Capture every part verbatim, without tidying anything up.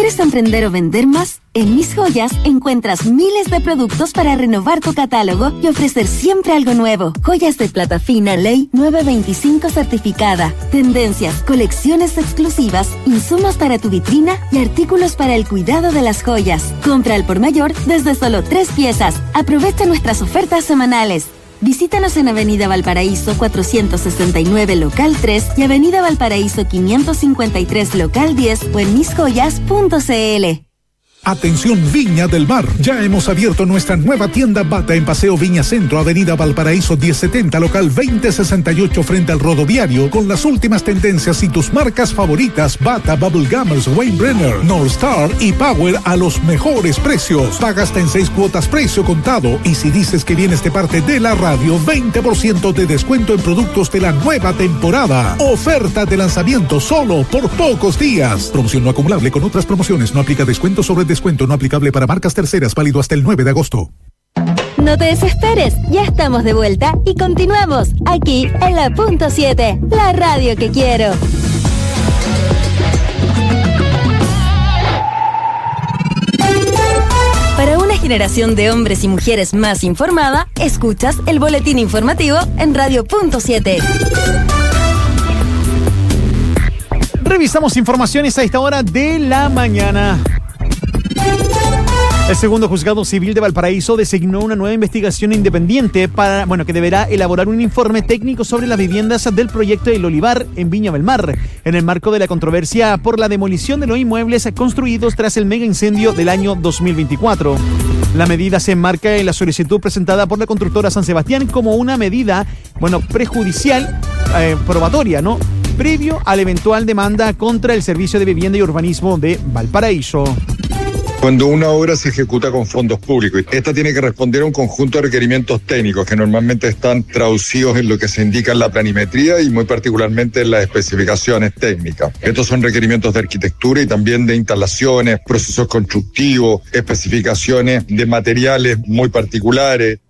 ¿Quieres emprender o vender más? En Mis Joyas encuentras miles de productos para renovar tu catálogo y ofrecer siempre algo nuevo. Joyas de plata fina Ley nueve veinticinco certificada, tendencias, colecciones exclusivas, insumos para tu vitrina y artículos para el cuidado de las joyas. Compra al por mayor desde solo tres piezas. Aprovecha nuestras ofertas semanales. Visítanos en Avenida Valparaíso cuatrocientos sesenta y nueve, local tres y Avenida Valparaíso quinientos cincuenta y tres, local diez o en mis joyas punto c l. Atención Viña del Mar, ya hemos abierto nuestra nueva tienda Bata en Paseo Viña Centro, Avenida Valparaíso diez setenta, local veinte sesenta y ocho frente al rodoviario, con las últimas tendencias y tus marcas favoritas Bata, Bubble Gummers, Wayne Brenner, North Star y Power a los mejores precios. Paga hasta en seis cuotas precio contado y si dices que vienes de parte de la radio, veinte por ciento de descuento en productos de la nueva temporada. Oferta de lanzamiento solo por pocos días. Promoción no acumulable con otras promociones, no aplica descuento sobre descuento no aplicable para marcas terceras, válido hasta el nueve de agosto. No te desesperes, ya estamos de vuelta y continuamos aquí en la punto siete, la radio que quiero. Para una generación de hombres y mujeres más informada, escuchas el boletín informativo en radio punto siete. Revisamos informaciones a esta hora de la mañana. El segundo juzgado civil de Valparaíso designó una nueva investigación independiente para, bueno, que deberá elaborar un informe técnico sobre las viviendas del proyecto El Olivar en Viña del Mar, en el marco de la controversia por la demolición de los inmuebles construidos tras el mega incendio del año dos mil veinticuatro. La medida se enmarca en la solicitud presentada por la constructora San Sebastián como una medida, bueno, prejudicial, eh, probatoria, ¿no?, previo a la eventual demanda contra el Servicio de Vivienda y Urbanismo de Valparaíso. Cuando una obra se ejecuta con fondos públicos, esta tiene que responder a un conjunto de requerimientos técnicos que normalmente están traducidos en lo que se indica en la planimetría y muy particularmente en las especificaciones técnicas. Estos son requerimientos de arquitectura y también de instalaciones, procesos constructivos, especificaciones de materiales muy particulares.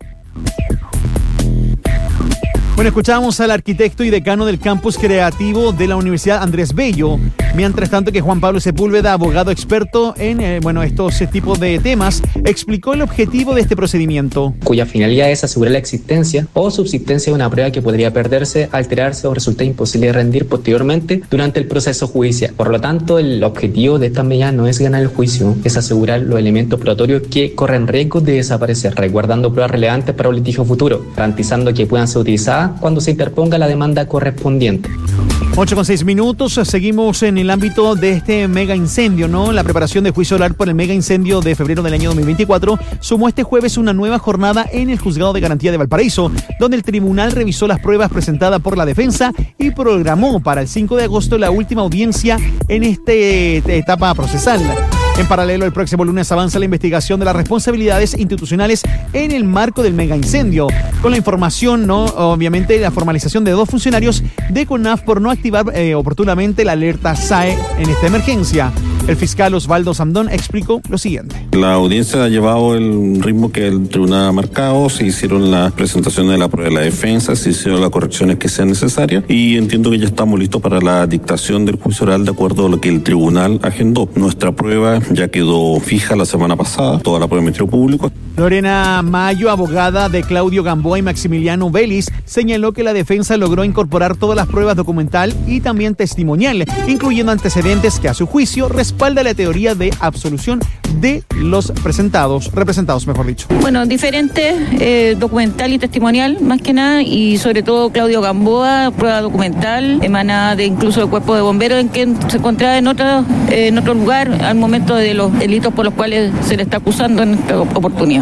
Bueno, escuchábamos al arquitecto y decano del campus creativo de la Universidad Andrés Bello, mientras tanto que Juan Pablo Sepúlveda, abogado experto en eh, bueno, estos tipos de temas, explicó el objetivo de este procedimiento. Cuya finalidad es asegurar la existencia o subsistencia de una prueba que podría perderse, alterarse o resultar imposible de rendir posteriormente durante el proceso judicial. Por lo tanto, el objetivo de esta medida no es ganar el juicio, es asegurar los elementos probatorios que corren riesgo de desaparecer, resguardando pruebas relevantes para un litigio futuro, garantizando que puedan ser utilizadas cuando se interponga la demanda correspondiente. ocho con seis minutos, seguimos en el ámbito de este mega incendio, ¿no? La preparación de juicio oral por el mega incendio de febrero del año dos mil veinticuatro sumó este jueves una nueva jornada en el Juzgado de Garantía de Valparaíso, donde el tribunal revisó las pruebas presentadas por la defensa y programó para el cinco de agosto la última audiencia en esta etapa procesal. En paralelo, el próximo lunes avanza la investigación de las responsabilidades institucionales en el marco del mega incendio, con la información, no, obviamente, la formalización de dos funcionarios de CONAF por no activar eh, oportunamente la alerta S A E en esta emergencia. El fiscal Osvaldo Sandón explicó lo siguiente. La audiencia ha llevado el ritmo que el tribunal ha marcado, se hicieron las presentaciones de la prueba de la defensa, se hicieron las correcciones que sean necesarias y entiendo que ya estamos listos para la dictación del juicio oral de acuerdo a lo que el tribunal agendó. Nuestra prueba ya quedó fija la semana pasada, toda la prueba de Ministerio Público. Lorena Mayo, abogada de Claudio Gamboa y Maximiliano Vélez, señaló que la defensa logró incorporar todas las pruebas documental y también testimonial, incluyendo antecedentes que a su juicio respalda la teoría de absolución de los presentados, representados, mejor dicho. Bueno, diferente, eh, documental y testimonial, más que nada, y sobre todo Claudio Gamboa, prueba documental, emanada de incluso el cuerpo de bomberos, en que se encontraba en otro, eh, en otro lugar al momento de los delitos por los cuales se le está acusando en esta oportunidad.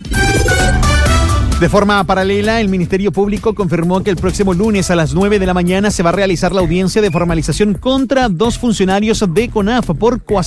De forma paralela, el Ministerio Público confirmó que el próximo lunes a las nueve de la mañana se va a realizar la audiencia de formalización contra dos funcionarios de CONAF por coacción